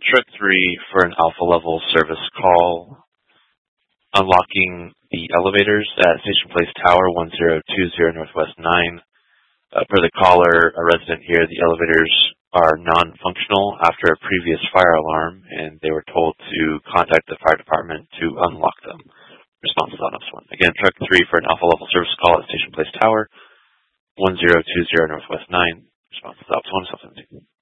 Truck 3 for an alpha level service call, unlocking the elevators at Station Place Tower 1020 Northwest 9. Per the caller, a resident here, the elevators are non-functional after a previous fire alarm, and they were told to contact the fire department to unlock them. Response is on this one. Again, Truck 3 for an alpha level service call at Station Place Tower 1020 Northwest 9. Response is up to 117.